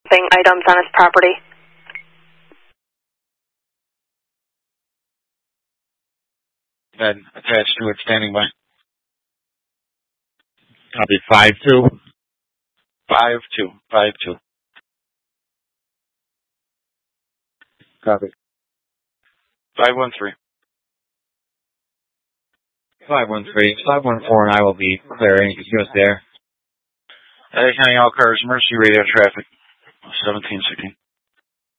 items on his property. Bed attached to it, standing by. Copy 5-2. 5-2. 5-2. Copy. 513. 513. 514, and I will be clearing. You can go there. County all cars, emergency radio traffic. 1716.